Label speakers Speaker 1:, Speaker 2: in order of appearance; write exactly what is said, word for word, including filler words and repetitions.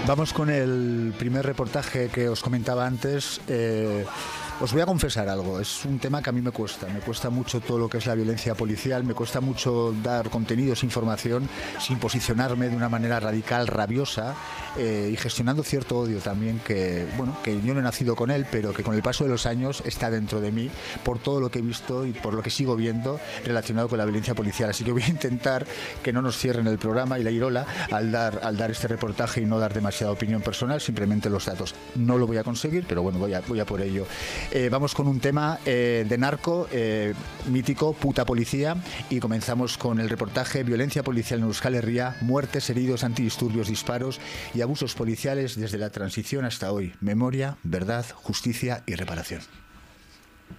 Speaker 1: Vamos con el primer reportaje que os comentaba antes. Eh, os voy a confesar algo, es un tema que a mí me cuesta, me cuesta mucho todo lo que es la violencia policial, me cuesta mucho dar contenidos, información, sin posicionarme de una manera radical, rabiosa, eh, y gestionando cierto odio también, que bueno, que yo no he nacido con él, pero que con el paso de los años está dentro de mí, por todo lo que he visto y por lo que sigo viendo relacionado con la violencia policial. Así que voy a intentar que no nos cierren el programa y la irola al dar, al dar este reportaje y no dar demasiada opinión personal, simplemente los datos. No lo voy a conseguir, pero bueno, voy a, voy a por ello. Eh, vamos con un tema eh, de narco, eh, mítico, puta policía, y comenzamos con el reportaje Violencia policial en Euskal Herria, muertes, heridos, antidisturbios, disparos y abusos policiales desde la transición hasta hoy. Memoria, verdad, justicia y reparación.